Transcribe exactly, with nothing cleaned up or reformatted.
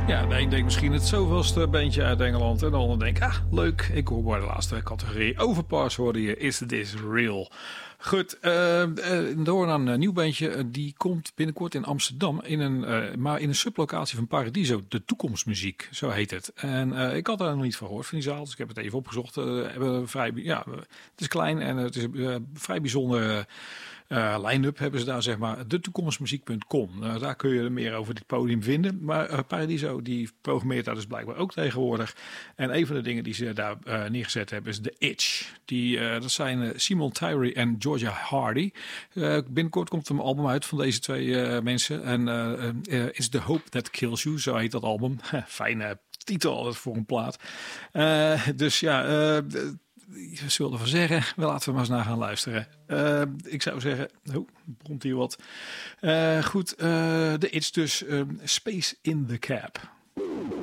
Ja, de een denkt misschien het zoveelste bandje uit Engeland. En de ander denkt, ah, leuk. Ik hoor bij de laatste categorie Overpass hoorde je Is This Real? Goed, uh, uh, door naar een nieuw bandje. Uh, die komt binnenkort in Amsterdam. In een, uh, maar in een sublocatie van Paradiso. De Toekomstmuziek, zo heet het. En uh, ik had daar nog niet van gehoord van die zaal. Dus ik heb het even opgezocht. Uh, hebben vrij, ja, het is klein en het is een uh, vrij bijzonder... Uh, line-up hebben ze daar, zeg maar, de toekomstmuziek punt com. Uh, daar kun je meer over dit podium vinden. Maar uh, Paradiso, die programmeert daar dus blijkbaar ook tegenwoordig. En een van de dingen die ze daar uh, neergezet hebben is The Itch. Die, uh, dat zijn uh, Simon Tyree en Georgia Hardy. Uh, binnenkort komt er een album uit van deze twee uh, mensen. En uh, uh, It's The Hope That Kills You, zo heet dat album. Fijne titel altijd voor een plaat. Uh, dus ja... Uh, We zullen ervan zeggen, wel laten we maar eens naar gaan luisteren. Uh, ik zou zeggen, oh, bromt hier wat. Uh, goed, uh, de It's dus uh, Space in the Cap.